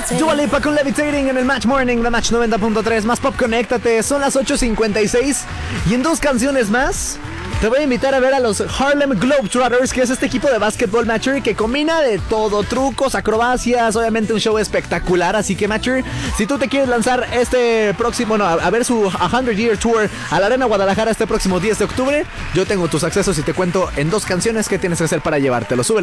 Dua Lipa con Levitating en el Match Morning de Match 90.3. Más pop, conéctate. Son las 8:56 y en 2 canciones más te voy a invitar a ver a los Harlem Globetrotters, que es este equipo de básquetbol, Matcher, que combina de todo, trucos, acrobacias, obviamente un show espectacular. Así que, Matcher, si tú te quieres lanzar este próximo, a ver su 100 Year Tour a la Arena Guadalajara este próximo 10 de octubre, yo tengo tus accesos y te cuento en 2 canciones qué tienes que hacer para llevártelo. Sube